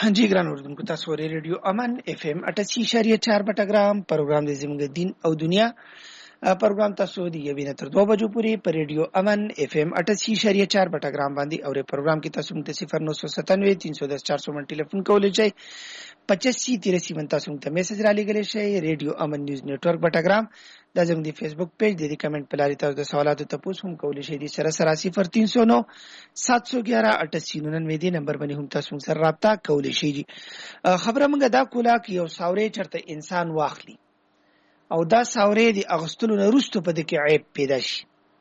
जी ګران اوردونکو تاسو ورې ریډیو امن اف ام 88.4 بټګرام پروګرام د زموږ دین او دنیا پروګرام تاسو دی یوې نه تر 2 بجو پورې پر ریډیو امن اف ام 88.4 بټګرام باندې او پروګرام کې تاسو ته 0997 310 400 من ټلیفون کولای شئ 85 تاسو ته میسج را لګولای شئ ریډیو امن نیوز نتورک بټګرام دا زموږ دی فیسبوک پیج دی کمنټ په لاري تاسو د سوالاتو تاسو هم کولای شئ د سره 0309 711 8899 دی نمبر باندې هم تاسو سره رابطه کولای شئ خبره موږ دا کوله چې یو ساورې چرته انسان واخلي او دا ساورې دی اغستلو نه وروسته په دې کې عیب پیدا شي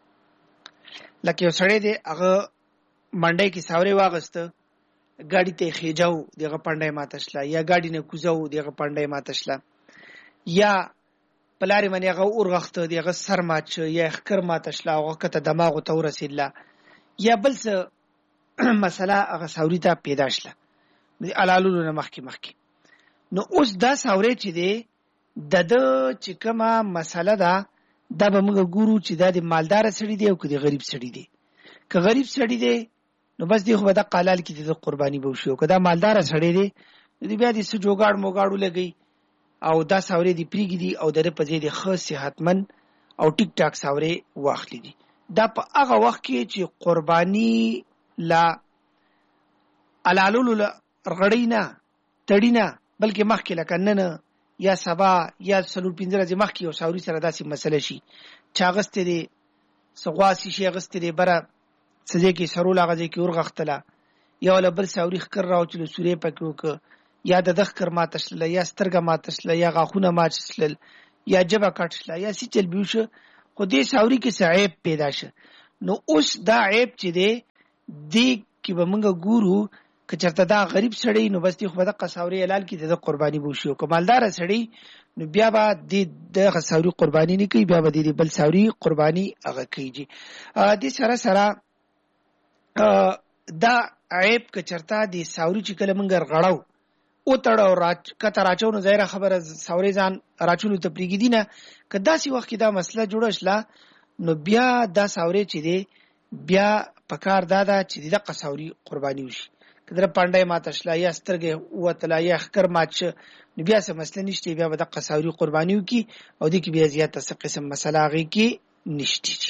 لکه یو سړی دی هغه منډي کې ساورې واغسته ګاډي ته خېجاو دغه پاندای ماتشلا یا ګاډي نه کوزاو دغه پاندای ماتشلا یا پلاری منی هغه اورغخته دغه سر ماچ یا خکر ماتشلا هغه کته دماغ ته ورسېلا یا بل څه مسله هغه ساوري ته پیدا شله علالو نه مخکي نو اوس دا ساوري چې دی د چې کومه مسله ده دا به موږ ګورو چې دا د مالدار سړي دی او که د غریب سړي دی که غریب سړي دی نو بس دی خو به دا قالال کې د قرباني به وشي او که دا مالدار سړی دی نو بیا د څه جوګاړ موګاړو لګي او دا ساورې دی پریږي دي او د په ځای د ښه صحتمن او ټیک ټاک ساورې واخلي دي دا په هغه وخت کې چې قرباني لا علالولو رغړی نه تړی نه بلکې مخکې لکه نن یا سبا یا سلور پنځه ورځې مخکې یو ساوري سره داسې مسله شي چې اغستې دی سغواسي شي اغستې دی بره سځې کې سرول هغه ځای کې ورغختله یا ولا بل ساوري ښکر راوچلو سورې پکې وکړه یا د ښکر ماته شله یا سترګه ماته شله یا غاښونه مات شلل یا جبه کټ شله یا څه چل به وشه خو دې ساوري کې څه عیب پیدا شه نو اوس دا عیب چې دی دې کې به موږ ګورو که چېرته دا غریب سړی نو بس دی خو به دغه ساوري حلال کړي د قرباني به وشي او که مالداره سړی نو بیا به دغه ساوري قرباني نه کوي بیا به د بل ساوري قرباني هغه کوي دې سره دا عیب که چېرته د ساوري چې کله موږ رغړو او تړو کته راچو نو ظاهره خبره ساوري ځان راچولو ته پرېږدي نه که داسې وخت کې دا مسله جوړه شله نو بیا دا ساوري چې دی بیا پکار دا ده چې دغه ساوري قرباني وشي که در پاندای ماته شله یا سترګې وتله یا ښکر مات شه نو بیا څه مسله نشته بیا به دغه ساوري قرباني وکړي او دې کې بیا زیاته څه قسم مسله هغې کې نشته